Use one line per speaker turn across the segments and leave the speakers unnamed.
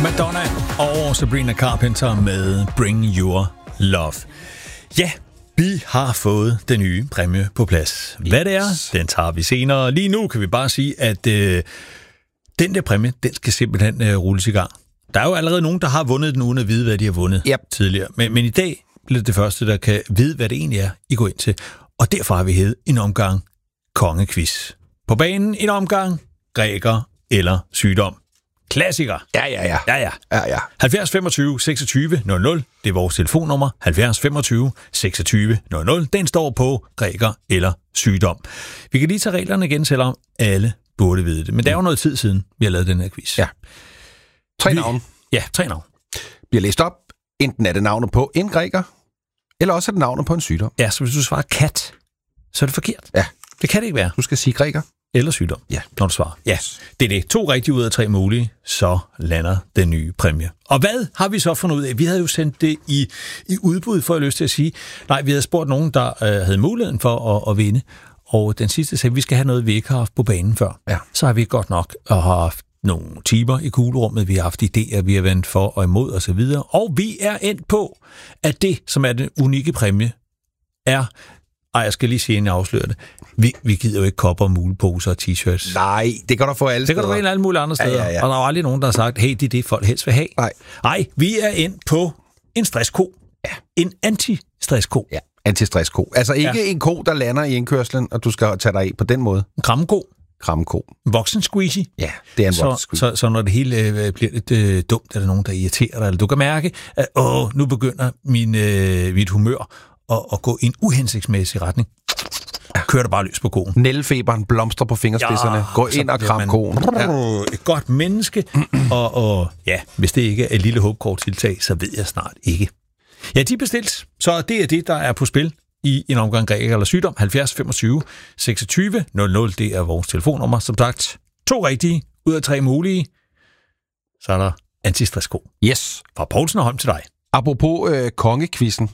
Madonna og Sabrina Carpenter med Bring Your Love. Ja, vi har fået den nye præmie på plads. Hvad det er, den tager vi senere. Lige nu kan vi bare sige, at den der præmie, den skal simpelthen rulles i gang. Der er jo allerede nogen, der har vundet den, uden at vide, hvad de har vundet tidligere. Men i dag bliver det første, der kan vide, hvad det egentlig er, I går ind til. Og derfor har vi heddet en omgang kongequiz. På banen en omgang græker eller sygdom. Klassiker.
Ja.
70 25 26 00. Det er vores telefonnummer. 70 25 26 00. Den står på græker eller sygdom. Vi kan lige tage reglerne igen, selvom alle burde vide det. Men det er jo noget tid siden, vi har lavet den her quiz.
Ja. 3 navne.
Ja, 3 navne.
Bliver læst op. Enten er det navnet på en græker, eller også er det navnet på en sygdom.
Ja, så hvis du svarer kat, så er det forkert.
Ja.
Det kan det ikke være.
Du skal sige græker.
Eller sygdom, når du svarer. Ja, det er det. 2 rigtige ud af 3 mulige, så lander den nye præmie. Og hvad har vi så fundet ud af? Vi havde jo sendt det i udbud, for jeg lyst til at sige. Nej, vi havde spurgt nogen, der havde muligheden for at vinde. Og den sidste sagde, at vi skal have noget, vi ikke har haft på banen før. Ja. Så har vi godt nok haft nogle timer i kuglerummet. Vi har haft idéer, vi har vendt for og imod osv. Og vi er endt på, at det, som er den unikke præmie, er... jeg skal lige sige, inden jeg afslører det. Vi gider jo ikke kopper, muleposer og t-shirts.
Nej, det kan du få alle steder.
Det kan du få alle mulige andre steder. Ja. Og der er aldrig nogen, der har sagt, hey, det er det, folk helst vil have. Nej, vi er ind på en stressko. Ja. En anti-stressko.
Ja, anti-stressko. Altså ikke en ko, der lander i indkørslen, og du skal tage dig af på den måde.
En krammeko.
En
voksen squeezy.
Ja, det er en voksen squeezy.
Så når det hele bliver lidt dumt, er der nogen, der irriterer dig, eller du kan mærke, at nu begynder mit humør at gå i en uhensigtsmæssig retning. Kører du bare løs på koen.
Nældefeberen blomstrer på fingerspidserne. Gå ind og kram koen.
Et godt menneske. og hvis det ikke er et lille håbkort tiltag, så ved jeg snart ikke. Ja, de er bestilt. Så det er det, der er på spil i en omgang græker eller sygdom. 70 25 26 00. Det er vores telefonnummer. Som sagt, 2 rigtige ud af 3 mulige. Så er der anti-stressko.
Yes.
Fra Poulsen og Holm til dig.
Apropos kongekvisten.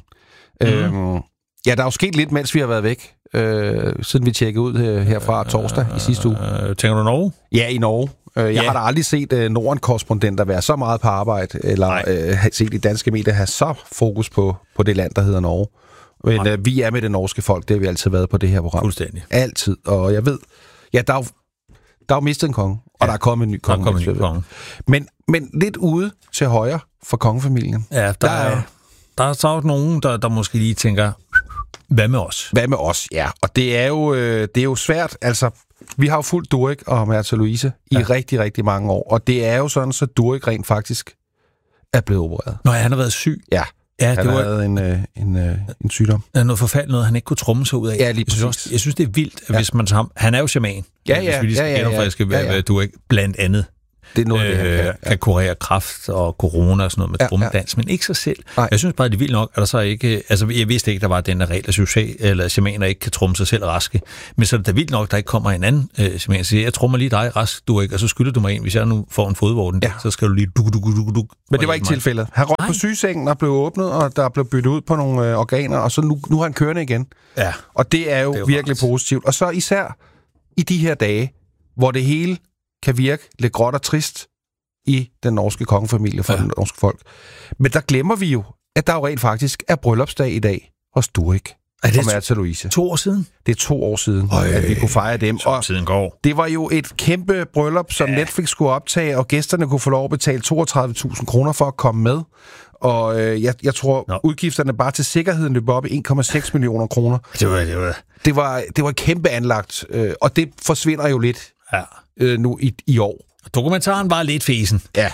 Ja, der er jo sket lidt, mens vi har været væk, siden vi tjekkede ud herfra torsdag i sidste uge.
Tænker du Norge?
Ja, i Norge. Jeg har da aldrig set Norden-korrespondenter være så meget på arbejde, eller set de danske medier have så fokus på det land, der hedder Norge. Men vi er med det norske folk, det har vi altid været på det her program.
Fuldstændig.
Altid. Og jeg ved, der er jo mistet en konge, og der er kommet en ny konge. Men lidt ude til højre for kongefamilien.
Ja, der er så nogen, der måske lige tænker, hvad med os?
Hvad med os, ja. Og det er jo svært. Altså, vi har jo fulgt Durek og Märtha Louise i rigtig, rigtig mange år. Og det er jo sådan, så Durek rent faktisk er blevet opereret.
Nå, han har været syg.
Ja, han havde en sygdom.
Der er noget forfærdeligt, noget han ikke kunne trumme sig ud af.
Ja, lige præcis.
Jeg synes, det er vildt, at hvis man tager ham... Han er jo shaman. Hvis vi lige skal genopfriske Durek blandt andet.
Det er noget,
kan kurere kræft og corona og sådan noget med trummedans, men ikke sig selv. Nej. Jeg synes bare, det er vildt nok, at der så ikke... Altså, jeg vidste ikke, der var den der regel, at shamaner ikke kan trumme sig selv raske. Men så er det da vildt nok, at der ikke kommer en anden shaman, siger, jeg trummer lige dig rask, du ikke, og så skylder du mig en. Hvis jeg nu får en fodvorten, så skal du lige duk.
Men det var ikke tilfældet. Han røg på sygesengen og blev åbnet, og der blev byttet ud på nogle organer, og så nu er han kørende igen. Ja. Og det er jo virkelig positivt. Og så især i de her dage, hvor det hele kan virke lidt gråt og trist i den norske kongefamilie for den norske folk. Men der glemmer vi jo, at der jo rent faktisk er bryllupsdag i dag hos Durek og Märtha Louise.
2 år siden?
Det er 2 år siden, at vi kunne fejre dem.
Og tiden går.
Det var jo et kæmpe bryllup, som Netflix skulle optage, og gæsterne kunne få lov at betale 32.000 kroner for at komme med. Og jeg tror, udgifterne bare til sikkerheden løb op i 1,6 millioner kroner. Det var kæmpe anlagt, og det forsvinder jo lidt. Ja. Nu i år.
Dokumentaren var lidt fesen.
Ja.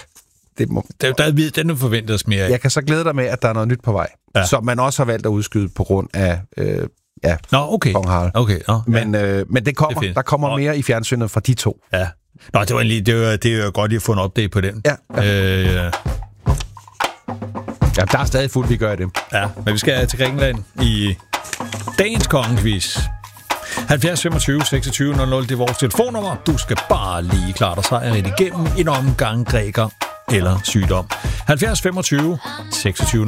Den er forventet os mere.
Jeg kan så glæde dig med, at der er noget nyt på vej, som man også har valgt at udskyde på grund af Kong Harald.
Okay.
Men det kommer. Der kommer mere i fjernsynet fra de 2.
Ja. Nå, det er jo godt lige at få en update på den.
Ja. Ja, der er stadig fuldt, vi gør det.
Ja, men vi skal til Grækenland i dagens kongequiz. 70 25 26 00, det er vores telefonnummer. Du skal bare lige klare dig sejren igennem en omgang græker eller sygdom. 70 25 26